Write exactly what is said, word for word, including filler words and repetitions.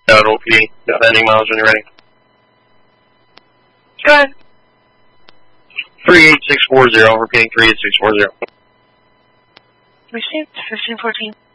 Out O P D. Landing miles when you're ready. Go ahead. three eight six four zero, repeating three eight six four zero. Received, fifteen fourteen.